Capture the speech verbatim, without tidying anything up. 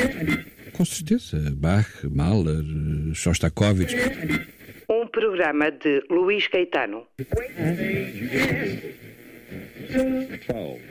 Com certeza. Bach, Mahler, Shostakovich. Um programa de Luís Caetano. twelve.